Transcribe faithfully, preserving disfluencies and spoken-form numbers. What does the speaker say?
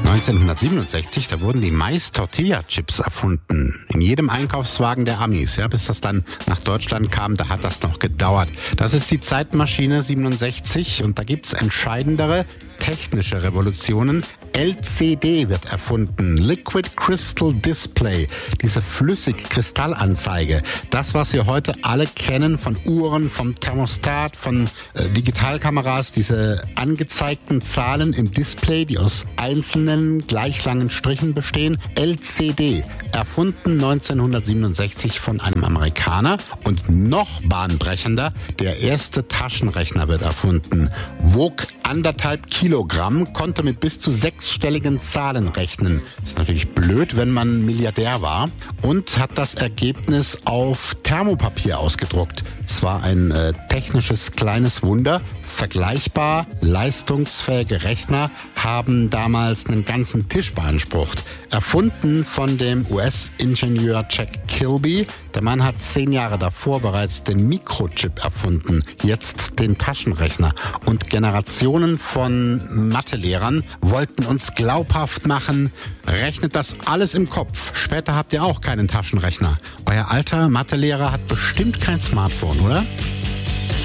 neunzehnhundertsiebenundsechzig, da wurden die Mais-Tortilla-Chips erfunden. In jedem Einkaufswagen der Amis. Ja, bis das dann nach Deutschland kam, da hat das noch gedauert. Das ist die Zeitmaschine siebenundsechzig und da gibt's entscheidendere technische Revolutionen. L C D wird erfunden. Liquid Crystal Display. Diese Flüssigkristallanzeige. Das, was wir heute alle kennen von Uhren, vom Thermostat, von äh, Digitalkameras. Diese angezeigten Zahlen im Display, die aus einzelnen gleich langen Strichen bestehen. L C D. Erfunden neunzehnhundertsiebenundsechzig von einem Amerikaner. Und noch bahnbrechender, der erste Taschenrechner wird erfunden. Wog anderthalb Kilogramm, konnte mit bis zu sechsstelligen Zahlen rechnen. Ist natürlich blöd, wenn man Milliardär war. Und hat das Ergebnis auf Thermopapier ausgedruckt. Es war ein äh, technisches kleines Wunder. Vergleichbar leistungsfähige Rechner haben damals einen ganzen Tisch beansprucht. Erfunden von dem U S-Ingenieur Jack Kilby. Der Mann hat zehn Jahre davor bereits den Mikrochip erfunden, jetzt den Taschenrechner. Und Generationen von Mathelehrern wollten uns glaubhaft machen, rechnet das alles im Kopf. Später habt ihr auch keinen Taschenrechner. Euer alter Mathelehrer hat bestimmt kein Smartphone, oder?